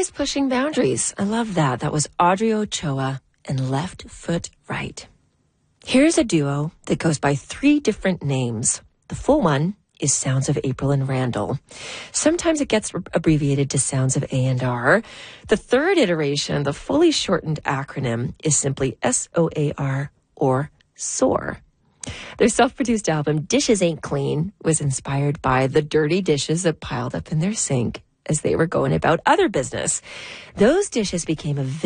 Always pushing boundaries. I love that. That was Audrey Ochoa and Left Foot Right. Here's a duo that goes by 3 different names. The full one is Sounds of April and Randall. Sometimes it gets abbreviated to Sounds of A&R. The third iteration, the fully shortened acronym, is simply SOAR or SOAR. Their self-produced album, Dishes Ain't Clean, was inspired by the dirty dishes that piled up in their sink as they were going about other business. Those dishes became a